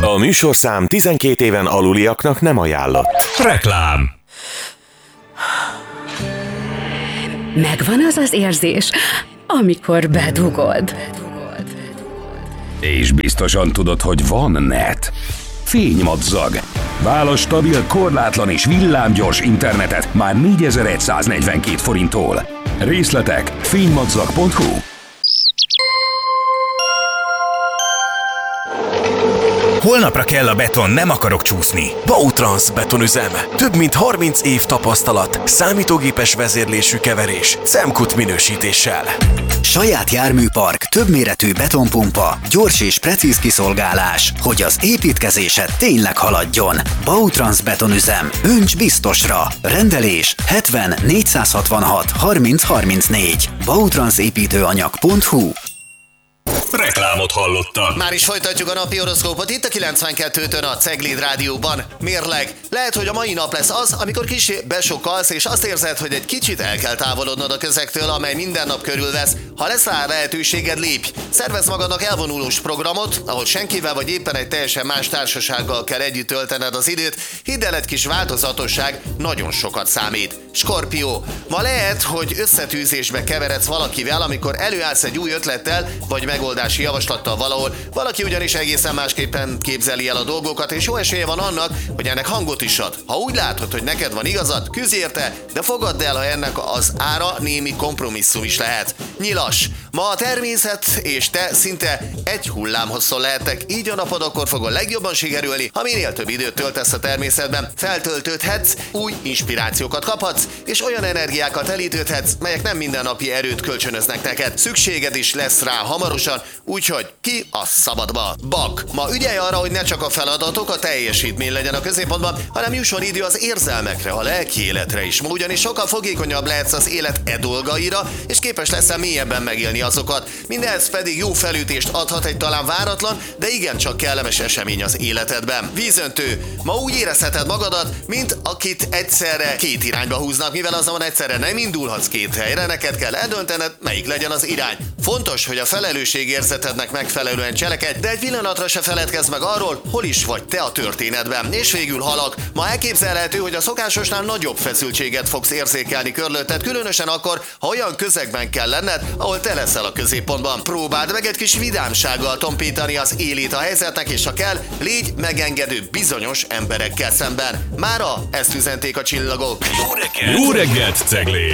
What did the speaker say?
A műsorszám 12 éven aluliaknak nem ajánlott. Reklám. Megvan az az érzés, amikor bedugod. És biztosan tudod, hogy van net. Fénymadzag. Válasz stabil, korlátlan és villámgyors internetet már 4142 forinttól. Részletek fénymadzag.hu. Holnapra kell a beton, nem akarok csúszni. Bautrans betonüzem. Több mint 30 év tapasztalat, számítógépes vezérlésű keverés, Semkut minősítéssel. Saját járműpark, többméretű betonpumpa, gyors és precíz kiszolgálás, hogy az építkezésed tényleg haladjon. Bautrans betonüzem. Önts biztosra. Rendelés 70 466 30 34. bautranszépítőanyag.hu. Reklámot hallottak. Már is folytatjuk a napi horoszkópot itt a 92-tön a Cegléd Rádióban. Mérleg. Lehet, hogy a mai nap lesz az, amikor kicsi besokkalsz, és azt érzed, hogy egy kicsit el kell távolodnod a közektől, amely minden nap körülvesz. Ha lesz rá lehetőséged, lépj. Szervezz magadnak elvonulós programot, ahol senkivel vagy éppen egy teljesen más társasággal kell együtt töltened az időt. Hidd el, egy kis változatosság nagyon sokat számít. Skorpió. Ma lehet, hogy összetűzésbe keveredsz valakivel, amikor előállsz egy új ötlettel, vagy megoldási javaslattal valahol. Valaki ugyanis egészen másképpen képzeli el a dolgokat, és jó esélye van annak, hogy ennek hangot is ad. Ha úgy látod, hogy neked van igazad, küzdj érte, de fogadd el, ha ennek az ára némi kompromisszum is lehet. Nyilas. Ma a természet és te szinte egy hullámhosszon lehettek, így a napod akkor fog a legjobban sikerülni, ha minél több időt töltesz a természetben. Feltöltődhetsz, új inspirációkat kaphatsz, és olyan energiákat elítődhetsz, melyek nem mindennapi erőt kölcsönöznek neked. Szükséged is lesz rá hamarosan, úgyhogy ki a szabadba. Bak. Ma ügyelj arra, hogy ne csak a feladatok, a teljesítmény legyen a középpontban, hanem jusson idő az érzelmekre, a lelki életre is. Ma ugyanis sokkal fogékonyabb lehetsz az élet dolgaira, és képes leszel mélyebben megélni azokat. Mindez pedig jó felütést adhat egy talán váratlan, de igencsak kellemes esemény az életedben. Vízöntő. Ma úgy érezheted magadat, mint akit egyszerre két irányba húznak, mivel azonban egyszerre nem indulhatsz két helyre, neked kell eldöntened, melyik legyen az irány. Fontos, hogy a felelősségérzetednek megfelelően cselekedj, de egy pillanatra se feledkezz meg arról, hol is vagy te a történetben. És végül halak. Ma elképzelhető, hogy a szokásosnál nagyobb feszültséget fogsz érzékelni körülötted, különösen akkor, ha olyan közegben kell lenned, ahol te leszel a középpontban. Próbáld meg egy kis vidámsággal tompítani az élét a helyzetnek, és ha kell, légy megengedő bizonyos emberekkel szemben. Mára ezt üzenték a csillagok. Jó reggelt, Cegléd!